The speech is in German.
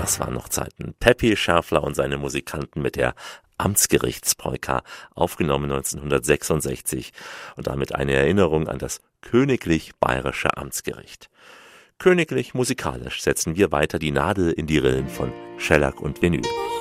Das waren noch Zeiten. Peppy Schärfler und seine Musikanten mit der Amtsgerichtspolka, aufgenommen 1966 und damit eine Erinnerung an das Königlich Bayerische Amtsgericht. Königlich musikalisch setzen wir weiter die Nadel in die Rillen von Schellack und Vinyl.